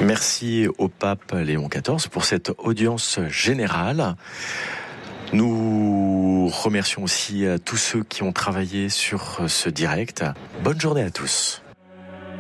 Merci au pape Léon XIV pour cette audience générale. Nous remercions aussi tous ceux qui ont travaillé sur ce direct. Bonne journée à tous.